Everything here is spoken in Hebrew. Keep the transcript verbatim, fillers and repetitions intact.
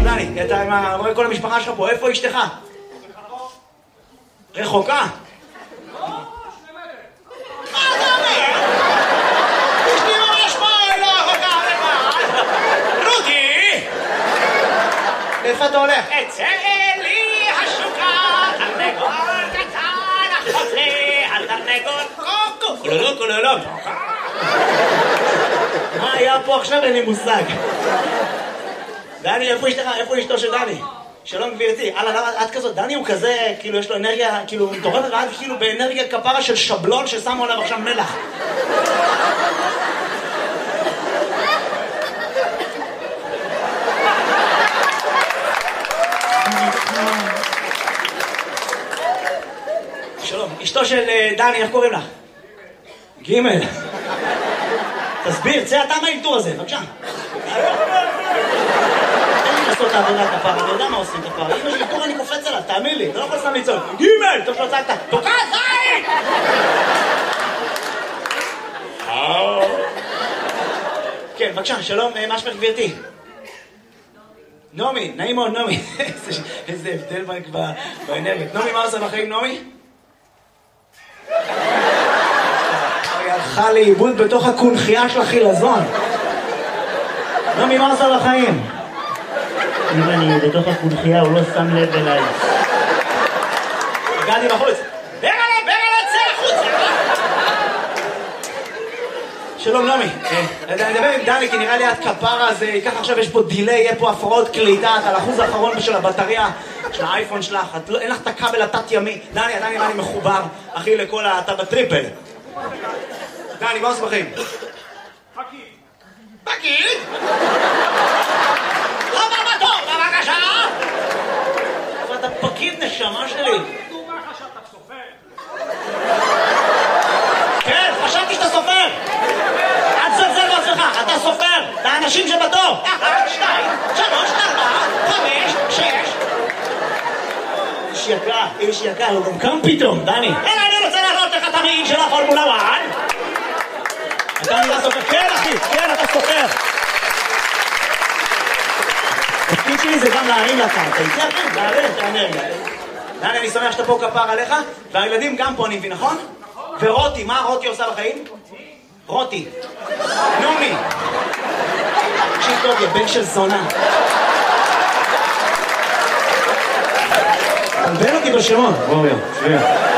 דני, אתה רואה כל המשפחה שלך פה, איפה אשתך? רחוקה? לא, שני מטר. מה אתה אומר? אשתי ממש פה, לא רחוקה, רחוקה. רותי! איפה אתה הולך? אצא לי השוקה, תרנגול קטן, החוזה, התרנגול קוקו, קולולו, קולולו. מה היה פה עכשיו? אין לי מושג. דני, איפה אשתך? איפה אשתו של דני? שלום גבירתי. אללה, למה את כזאת? דני הוא כזה, כאילו יש לו אנרגיה, כאילו מטורפת, ואת כאילו באנרגיה כפרה של שבלון ששמו עליו עכשיו מלח. שלום, אשתו של דני, איך קוראים לך? גימל. תסביר, צא אתה מהאלתור הזה, בבקשה. תן לי לעשות את העבודה כפרה, אני יודע מה עושים כפרה. אם יש אלתור אני קופץ עליו, תאמין לי, אתה לא יכול סתם לצעוק. גימל! טוב שלא צעקת, תוקע זין! כן, בבקשה, שלום, מה שמך גבירתי? נעמי, נעים מאוד, נעמי. איזה הבדל באנרגיות. נעמי, מה עושה בחיים, נעמי? היא הלכה לאיבוד בתוך הקונחייה של החילזון. נעמי, מה עושה בחיים? אם אני בתוך הקונחייה, הוא לא שם לב אליי. הגעתי בחוץ. ברגע, ברגע, צא החוצה! שלום נעמי, אני מדבר עם דני כי נראה לי את כפרה, אז ייקח עכשיו, יש פה דילי, יהיה פה הפרעות קליטה, את על האחוז האחרון של הבטריה של האייפון שלך, אין לך את הכבל התת ימי. דני, עדיין נראה לי מחובר, אחי, לכל אתה בטריפל. דני, מה עושה בחיים? פקיד. פקיד? חבר בתור, בבקשה! אתה פקיד נשמה שלי. דומה לך שאתה סופר. כן, חשבתי שאתה סופר. אל תזלזל בעצמך, אתה סופר. את האנשים שבתור. אחת, שתיים, שלוש, ארבע, חמש, שש. איש יקר, איש יקר, הוא גם קם פתאום, דני. אלא אני רוצה להראות לך את המעיל של הפורמולה אחת. אתה נראה סופר. כן, אחי, כן, אתה סופר. התפקיד שלי זה גם להרים לקרקע. זה הכי, להרים את האנרגיה. דני, אני שמח שאתה פה כפר עליך, והילדים גם פה, אני מבין, נכון? ורותי, מה רותי עושה בחיים? רותי. נעמי. תקשיב טוב, יא בן של זונה. תלבן אותי בשמות. בואו, יום, צביע.